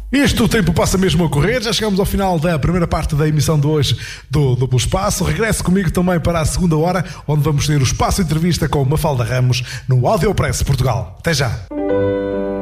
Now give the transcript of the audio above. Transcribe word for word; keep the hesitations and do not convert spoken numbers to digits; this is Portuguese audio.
Isto o tempo passa mesmo a correr, já chegamos ao final da primeira parte da emissão de hoje do Duplo Espaço. Regresse comigo também para a segunda hora, onde vamos ter o Espaço Entrevista com Mafalda Ramos no Audiopress Portugal. Até já!